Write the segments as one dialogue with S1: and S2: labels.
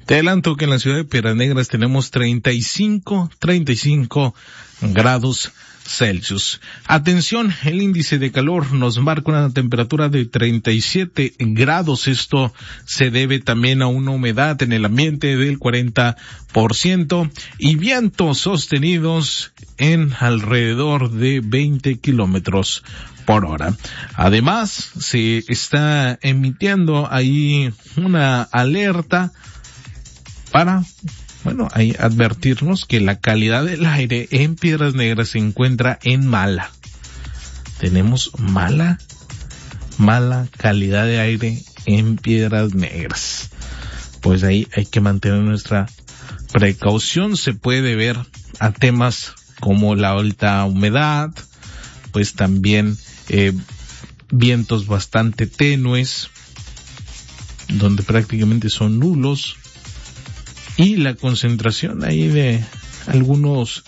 S1: Te adelanto que en la ciudad de Piedras Negras tenemos 35 grados Celsius. Atención, el índice de calor nos marca una temperatura de 37 grados. Esto se debe también a una humedad en el ambiente del 40% y vientos sostenidos en alrededor de 20 kilómetros por hora. Además, se está emitiendo ahí una alerta para ahí advertirnos que la calidad del aire en Piedras Negras se encuentra en mala. Tenemos mala calidad de aire en Piedras Negras. Pues ahí hay que mantener nuestra precaución. Se puede ver a temas como la alta humedad, pues también vientos bastante tenues, donde prácticamente son nulos, y la concentración ahí de algunos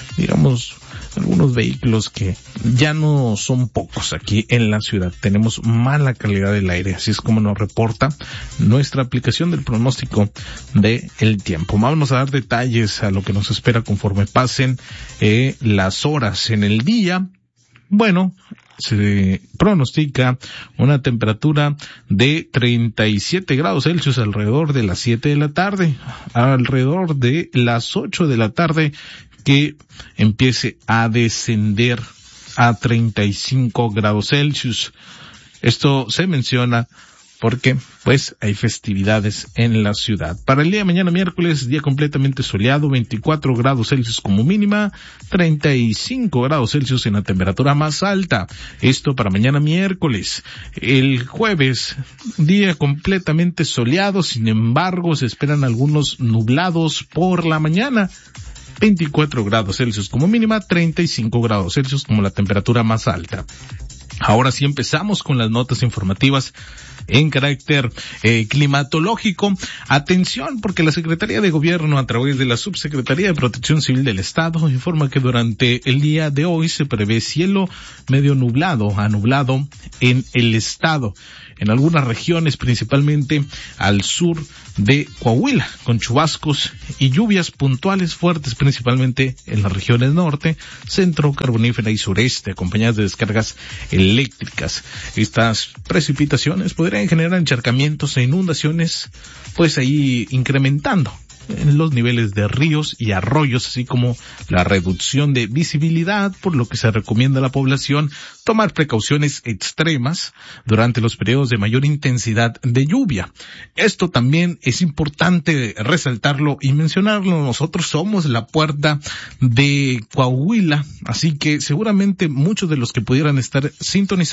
S1: vehículos que ya no son pocos aquí en la ciudad. Tenemos mala calidad del aire, así es como nos reporta nuestra aplicación del pronóstico del tiempo. Vamos a dar detalles a lo que nos espera conforme pasen las horas en el día. Bueno, se pronostica una temperatura de 37 grados Celsius alrededor de las 7 de la tarde, alrededor de las 8 de la tarde que empiece a descender a 35 grados Celsius. Esto se menciona porque pues hay festividades en la ciudad. Para el día de mañana miércoles, día completamente soleado, 24 grados Celsius como mínima, 35 grados Celsius en la temperatura más alta. Esto para mañana miércoles. El jueves, día completamente soleado, sin embargo se esperan algunos nublados por la mañana. 24 grados Celsius como mínima, 35 grados Celsius como la temperatura más alta. Ahora sí empezamos con las notas informativas en carácter climatológico. Atención, porque la Secretaría de Gobierno, a través de la Subsecretaría de Protección Civil del Estado, informa que durante el día de hoy se prevé cielo medio nublado a nublado en el estado, en algunas regiones, principalmente al sur de Coahuila, con chubascos y lluvias puntuales fuertes, principalmente en las regiones norte, centro, carbonífera y sureste, acompañadas de descargas eléctricas. Estas precipitaciones podrían generar encharcamientos e inundaciones, pues ahí incrementando en los niveles de ríos y arroyos, así como la reducción de visibilidad, por lo que se recomienda a la población tomar precauciones extremas durante los periodos de mayor intensidad de lluvia. Esto también es importante resaltarlo y mencionarlo. Nosotros somos la puerta de Coahuila, así que seguramente muchos de los que pudieran estar sintonizando